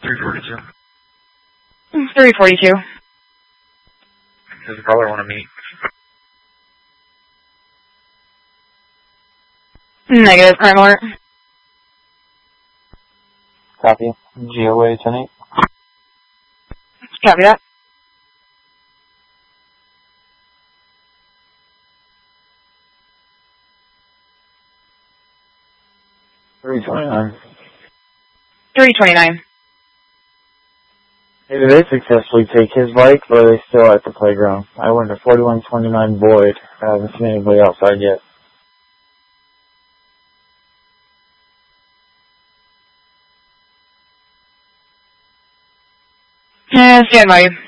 342. 342. Does the caller want to meet? Negative, crime alert. Copy. GOA 10-8. Copy that. $329. 329. Hey, did they successfully take his bike, or are they still at the playground? I went to 4129 Boyd. I haven't seen anybody outside yet. Stand by.